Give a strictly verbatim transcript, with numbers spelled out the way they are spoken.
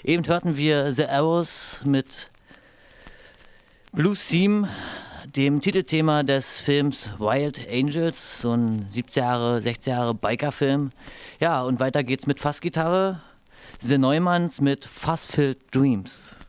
Eben hörten wir The Arrows mit Blue Theme, dem Titelthema des Films Wild Angels, so ein siebzig Jahre, sechzig Jahre Biker-Film. Ja, und weiter geht's mit Fassgitarre, The Neumanns mit Fuss-Filled Dreams.